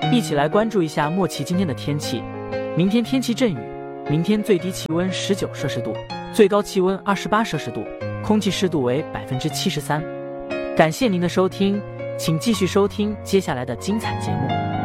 一起来关注一下莫奇今天的天气。明天天气阵雨，明天最低气温19摄氏度，最高气温28摄氏度，空气湿度为73%。感谢您的收听，请继续收听接下来的精彩节目。